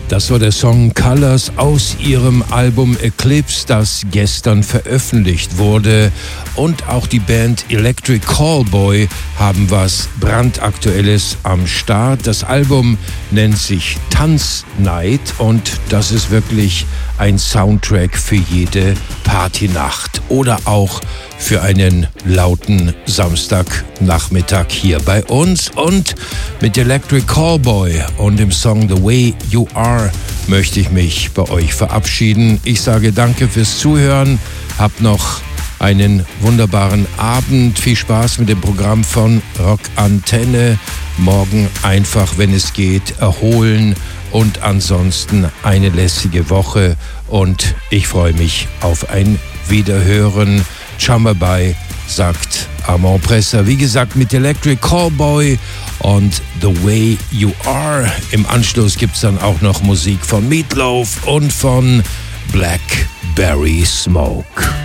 Das war der Song Colors aus ihrem Album Eclipse, das gestern veröffentlicht wurde. Und auch die Band Electric Callboy haben was brandaktuelles am Start. Das Album nennt sich Tanznight und das ist wirklich ein Soundtrack für jede Partynacht oder auch für einen lauten Samstagnachmittag hier bei uns. Und mit Electric Callboy und dem Song The Way You Are möchte ich mich bei euch verabschieden. Ich sage danke fürs Zuhören, habt noch einen wunderbaren Abend, viel Spaß mit dem Programm von Rock Antenne. Morgen einfach, wenn es geht, erholen und ansonsten eine lässige Woche und ich freue mich auf ein Wiederhören. Chambabay sagt Armand Presser, wie gesagt mit Electric Callboy und The Way You Are. Im Anschluss gibt es dann auch noch Musik von Meatloaf und von Blackberry Smoke.